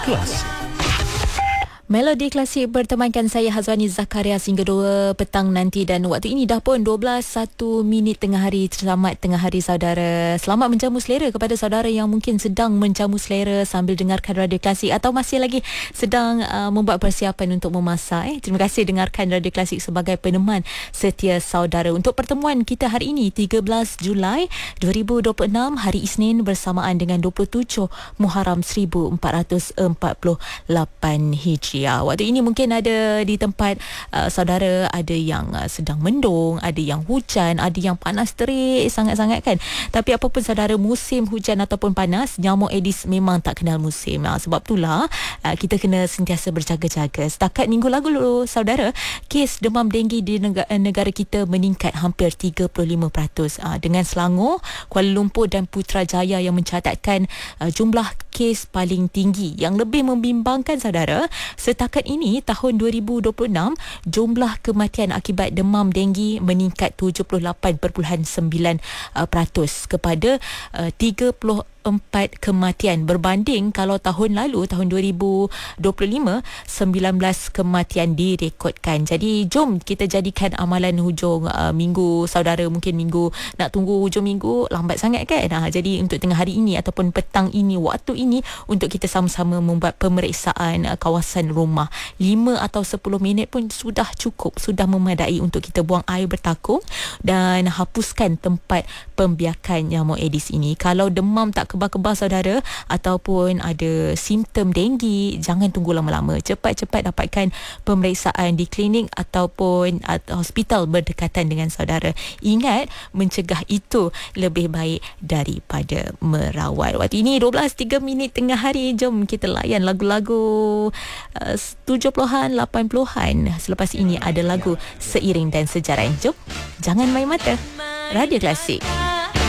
Kelas. Melodi Klasik bertemankan saya Hazwani Zakaria hingga 2 petang nanti, dan waktu ini dah pun 12:01 tengah hari. Selamat tengah hari saudara. Selamat menjamu selera kepada saudara yang mungkin sedang menjamu selera sambil dengarkan Radio Klasik atau masih lagi sedang membuat persiapan untuk memasak. Terima kasih dengarkan Radio Klasik sebagai peneman setia saudara. Untuk pertemuan kita hari ini 13 Julai 2026 hari Isnin bersamaan dengan 27 Muharram 1448 Hijriah. Waktu ini mungkin ada di tempat saudara ada yang sedang mendung, ada yang hujan, ada yang panas terik sangat-sangat kan. Tapi apapun saudara, musim hujan ataupun panas, nyamuk Aedes memang tak kenal musim. Sebab itulah kita kena sentiasa berjaga-jaga. Setakat minggu lalu saudara, kes demam denggi di negara kita meningkat hampir 35%. Dengan Selangor, Kuala Lumpur dan Putrajaya yang mencatatkan jumlah kes paling tinggi. Yang lebih membimbangkan saudara, setakat ini tahun 2026 jumlah kematian akibat demam denggi meningkat 78.9% kepada 34 kematian, berbanding kalau tahun lalu tahun 2025 19 kematian direkodkan. Jadi jom kita jadikan amalan hujung minggu saudara. Mungkin minggu nak tunggu hujung minggu lambat sangat kan. Jadi untuk tengah hari ini ataupun petang ini, waktu ini, untuk kita sama-sama membuat pemeriksaan kawasan rumah. 5 atau 10 minit pun sudah cukup, sudah memadai untuk kita buang air bertakung dan hapuskan tempat pembiakan nyamuk Aedes ini. Kalau demam tak kebal-kebal saudara ataupun ada simptom denggi, jangan tunggu lama-lama. Cepat-cepat dapatkan pemeriksaan di klinik ataupun hospital berdekatan dengan saudara. Ingat, mencegah itu lebih baik daripada merawat. Waktu ini 12:03 tengah hari. Jom kita layan lagu-lagu 70-an, 80-an. Selepas ini ada lagu Seiring dan Sejarah. Jom, jangan main mata. Radio Klasik.